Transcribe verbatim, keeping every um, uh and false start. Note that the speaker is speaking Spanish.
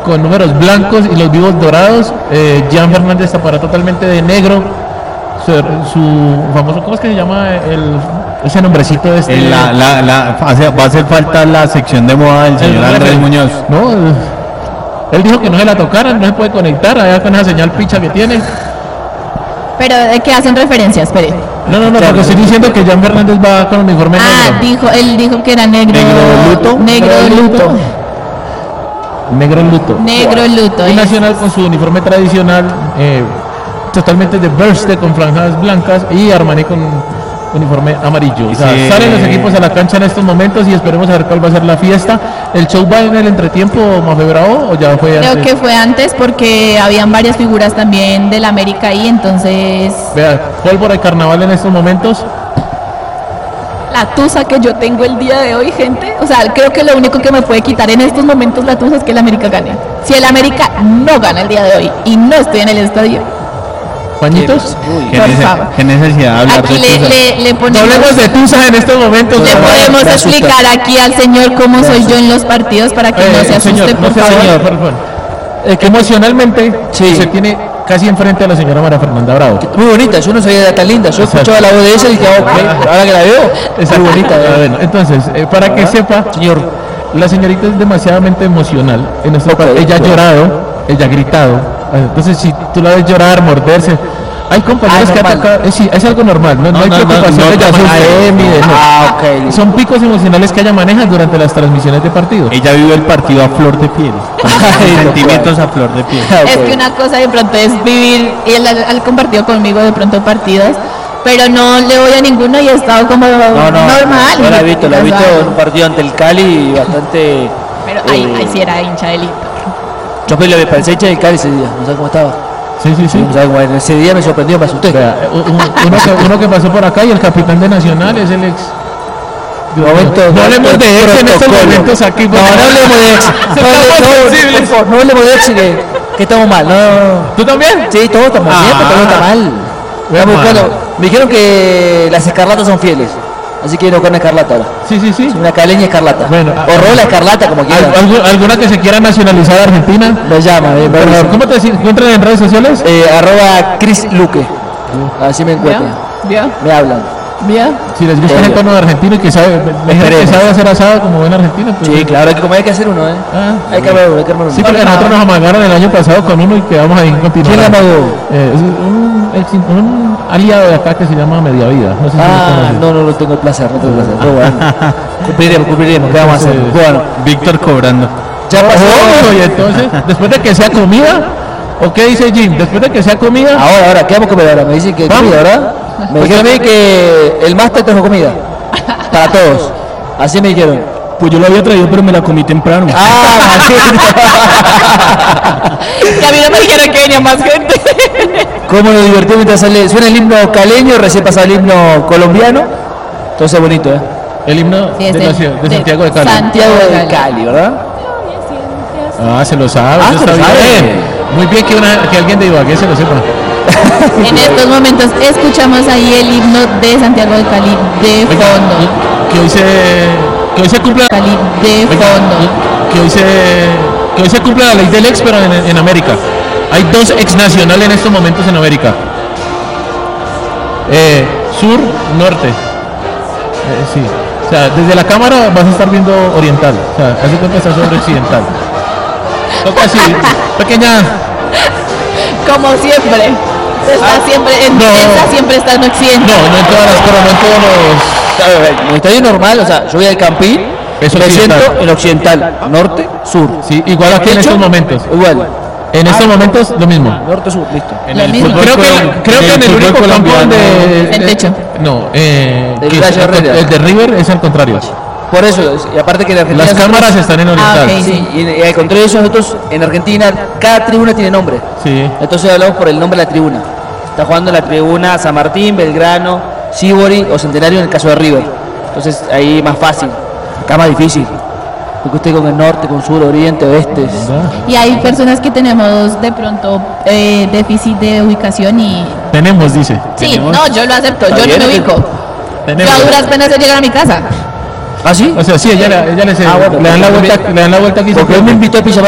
con números blancos y los vivos dorados. eh, Jan Fernández tapará totalmente de negro su, su famoso, ¿cómo es que se llama el, ese nombrecito de este? En la, la, la, hace, va a hacer falta la sección de moda del señor Andrés Muñoz. No, él dijo que no se la tocaran, no se puede conectar allá con esa señal picha que tiene. Pero ¿de qué hacen referencia? Espere. No, no, no, porque estoy diciendo que Jan Fernández va con uniforme ah, negro. dijo, él dijo que era negro. Negro luto. Negro luto. Negro luto. Negro luto. Y es. Nacional con su uniforme tradicional, eh, totalmente de burste con franjas blancas, y Armani con uniforme amarillo. O sea, Sí. salen los equipos a la cancha en estos momentos y esperemos a ver cuál va a ser la fiesta. ¿El show va en el entretiempo, Mafe Bravo, o ya fue Creo antes? que fue antes porque habían varias figuras también del América ahí, entonces Vea, pólvora y carnaval en estos momentos. la tusa que yo tengo el día de hoy, gente, o sea, creo que lo único que me puede quitar en estos momentos la tusa es que el América gane. Si el América no gana el día de hoy y no estoy en el estadio, ¿Pañitos? ¿Qué, por nece- favor. qué necesidad de hablar aquí de le, Tusa? le, le No ponemos, hablemos de Tusa en estos momentos. le por favor. podemos me asusta. explicar aquí al señor cómo soy yo en los partidos para que Eh, no se asuste, señor, por no sea favor. señor, por favor. Eh, que emocionalmente Sí. se tiene casi enfrente a la señora María Fernanda Bravo. Muy bonita, yo no sabía de tan linda. Yo Exacto. escuchaba la voz de ella y dije, oh, ok, ahora que la veo, es muy bonita. Ah, ¿eh? bueno, entonces, eh, para que sepa, Señor, la señorita es demasiadamente emocional. En esta parte, ella ha llorado, ella ha gritado. Entonces, si tú la ves llorar, morderse, hay compañeros Ah, que ha normal. tocado, es, sí, es algo normal, no, no, No, hay no, no, preocupación no, de ya no, sufre, ni de no. Ah, ok, listo. Son picos emocionales que ella maneja durante las transmisiones de partido. Ella vive el partido a flor de piel. Ay, no Sentimientos a flor de piel. Ah, Es ok. que una cosa de pronto es vivir, y él ha compartido conmigo de pronto partidos, pero no le voy a ninguno y he estado como No, no, normal. no la he visto, la he visto Casual. en un partido ante el Cali y bastante... Pero ahí, eh, ahí sí era hincha del Inter. Yo me lo vi, parecía hincha del Cali ese día, no sé cómo estaba. Sí, sí, sí. No sé cómo era. Ese día me sorprendió, me asusté. Vea, u- u- uno, que, uno que pasó por acá y el capitán de Nacional es el ex. Momento- no hablemos de ex en estos protocolo. momentos aquí. No, no hablemos de ex. No, no, no, por favor, no hablemos de ex y que, que estamos mal. No, no, no. ¿Tú también? Sí, todos estamos bien, pero todo está mal. Ve Estamos mal. buscando- me dijeron que las escarlatas son fieles, así que no con escarlata ahora. Sí, sí, sí. Una caleña escarlata. Bueno, o rola escarlata, como ¿Al- quieran. algu- ¿Alguna que se quiera nacionalizar de Argentina? Me llama, eh, me Por favor, avisa. ¿cómo te si- encuentran en redes sociales? Eh, arroba Chris Luque. Así me encuentran. ¿Vio? Me hablan. ¿Vio? Si les gusta el Obvio. tono de argentino y que sabe, me dijeron que Esperemos. sabe hacer asado como buen argentino. Pues, Sí, claro, hay que comer, hay que hacer uno, ¿eh? Ah, Hay que armar uno, hay que armar uno. sí, porque nosotros nos amagaron el año pasado con uno y quedamos ahí en continuar. ¿Quién le amagó? Eh, es un, ex- un aliado de acá que se llama Media Vida. No sé si lo Ah, conoces. no, no, no tengo el placer, no tengo el placer. Pero bueno, cumpliremos, cumpliremos, ¿qué vamos a hacer? Entonces- Bueno, Víctor cobrando. ya pasó. Oh, y entonces, después de que sea comida, ¿o qué dice Jim? Después de que sea comida, Ahora, ahora, ¿qué vamos a comer ahora? Me dicen que Vamos. comida, ¿verdad? Me dijeron a mí que el máster trajo comida. Para todos. Así me dijeron. Pues yo lo había traído, pero me la comí temprano. Ah, Que a mí no me dijeron que venía más gente. cómo nos divertimos mientras sale, suena el himno caleño, recién pasa el himno colombiano. Entonces bonito, ¿eh? el himno Sí, es de, la el- ciudad- de de Santiago de Cali. Santiago Santiago de de Cali. Cali, ¿verdad? Ah, se lo sabe, Ah, eso se lo está sabe. bien. Muy bien que, una, que alguien de Ibagué se lo sepa. En estos momentos escuchamos ahí el himno de Santiago de Cali de Oiga, fondo. que hoy se que hoy se cumple Cali de oiga, fondo. que hoy se que hoy se cumple la ley del ex, pero en, en América. Hay dos ex nacionales en estos momentos en América. Eh, sur, norte. Eh, sí. O sea, desde la cámara vas a estar viendo oriental. O sea, hace cuenta que estás sobre occidental. Toca así, pequeña. Como siempre. Está siempre en No. esa siempre está en occidente. No, no en todas las, pero no en todos los. A ver, mi estadio normal, o sea, yo voy al Campín, Es me occidental. siento en occidental, norte, sur. Sí, igual aquí en ¿Hecho? estos momentos. Igual. En estos momentos lo mismo. Norte, sur, listo. En Lo el mismo. fútbol Creo que, colom- creo que en el fútbol único campo colombiano- donde El techo. no, eh, El que es Gallo el, Herrera. el de River es al contrario. Por eso, y aparte que en Argentina... Las nosotros- cámaras están en oriental. Ah, ok. Sí, y, y al contrario de eso, nosotros en Argentina, cada tribuna tiene nombre. Sí. Entonces hablamos por el nombre de la tribuna. Está jugando la tribuna San Martín, Belgrano, Sibori o Centenario en el caso de River. Entonces ahí más fácil. Acá más difícil. Porque usted con el norte, con sur, oriente, oeste. Y hay personas que tenemos de pronto eh, déficit de ubicación y... Tenemos, dice. Sí, no, yo lo acepto, yo no bien, me ¿no? ubico. Yo Tenemos. a duras penas de llegar a mi casa. ¿Ah, sí? O sea, sí, ella, le- ella le, se- Ah, bueno, le dan la porque vuelta, me- le dan la vuelta aquí. Porque él me invitó a pijamar